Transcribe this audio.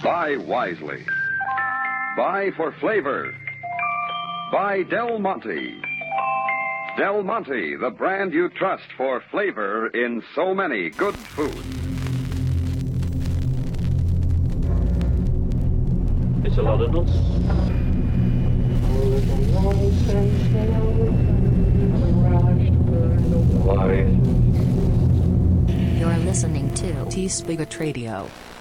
Buy wisely. Buy for flavor. Buy Del Monte. Del Monte, the brand you trust for flavor in so many good foods. It's a lot of nuts. You're listening to T-Spigot Radio.